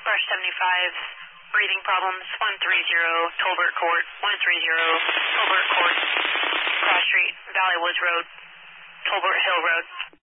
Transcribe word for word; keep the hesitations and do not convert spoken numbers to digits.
Crush seventy-five, breathing problems, one thirty Tolbert Court, one thirty Tolbert Court, Cross Street, Valley Woods Road, Tolbert Hill Road.